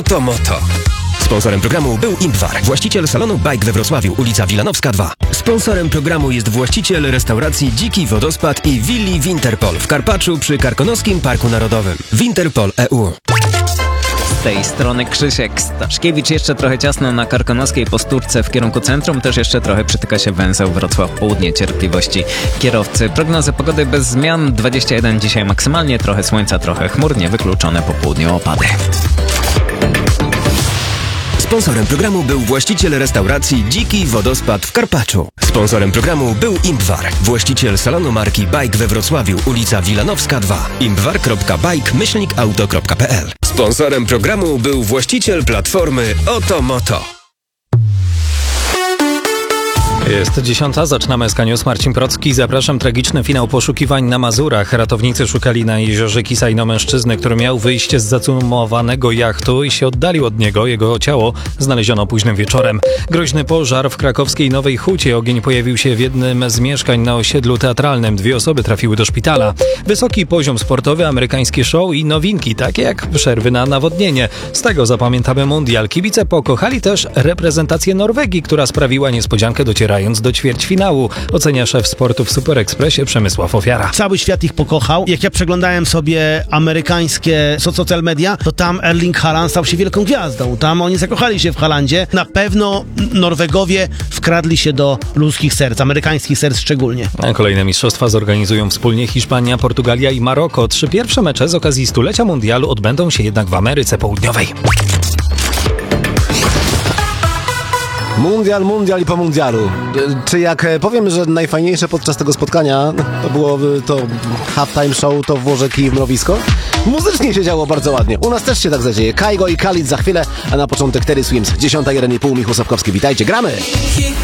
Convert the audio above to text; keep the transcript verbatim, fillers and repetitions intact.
To Moto. Sponsorem programu był Impwar, właściciel salonu Bike we Wrocławiu, ulica Wilanowska dwa. Sponsorem programu jest właściciel restauracji Dziki Wodospad i willi Winterpol w Karpaczu przy Karkonoskim Parku Narodowym. Winterpol kropka e u. Z tej strony Krzysiek Staszkiewicz. Jeszcze trochę ciasno na Karkonoskiej Postówce w kierunku centrum. Też jeszcze trochę przytyka się węzeł Wrocław Południe. Cierpliwości kierowcy. Prognozy pogody bez zmian. dwadzieścia jeden dzisiaj maksymalnie. Trochę słońca, trochę chmur. Niewykluczone po południu opady. Sponsorem programu był właściciel restauracji Dziki Wodospad w Karpaczu. Sponsorem programu był Impwar, właściciel salonu marki Bike we Wrocławiu, ulica Wilanowska dwa. impwar kropka bike myślnik auto kropka p l. Sponsorem programu był właściciel platformy Oto Moto. Jest dziesiąta, zaczynamy S K News. Marcin Procki. Zapraszam. Tragiczny finał poszukiwań na Mazurach. Ratownicy szukali na jeziorze Kisajno mężczyzny, który miał wyjść z zacumowanego jachtu i się oddalił od niego. Jego ciało znaleziono późnym wieczorem. Groźny pożar w krakowskiej Nowej Hucie. Ogień pojawił się w jednym z mieszkań na osiedlu teatralnym. Dwie osoby trafiły do szpitala. Wysoki poziom sportowy, amerykańskie show i nowinki, takie jak przerwy na nawodnienie. Z tego zapamiętamy mundial. Kibice pokochali też reprezentację Norwegii, która sprawiła niespodziankę docierając do ćwierćfinału. Ocenia szef sportu w Super Expressie Przemysław Ofiara. Cały świat ich pokochał. Jak ja przeglądałem sobie amerykańskie social media, to tam Erling Haaland stał się wielką gwiazdą. Tam oni zakochali się w Haalandzie. Na pewno Norwegowie wkradli się do ludzkich serc, amerykańskich serc szczególnie. A kolejne mistrzostwa zorganizują wspólnie Hiszpania, Portugalia i Maroko. Trzy pierwsze mecze z okazji stulecia mundialu odbędą się jednak w Ameryce Południowej. Mundial, mundial i po mundialu. Czy jak powiem, że najfajniejsze podczas tego spotkania to było to halftime show, to włożę kij w mrowisko? Muzycznie się działo bardzo ładnie. U nas też się tak zadzieje. Kaigo i Khalid za chwilę, a na początek Terry Swims. dziesiąta jeden i pół, Michał Sapkowski. Witajcie, gramy!